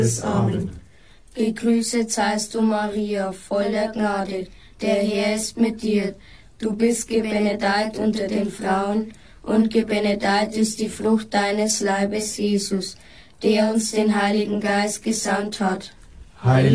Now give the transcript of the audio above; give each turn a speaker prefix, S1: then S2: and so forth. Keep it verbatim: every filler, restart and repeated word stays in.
S1: Amen.
S2: Gegrüßet seist du, Maria, voll der Gnade, der Herr ist mit dir. Du bist gebenedeit unter den Frauen, und gebenedeit ist die Frucht deines Leibes, Jesus, der uns den Heiligen Geist gesandt hat.
S1: Heilige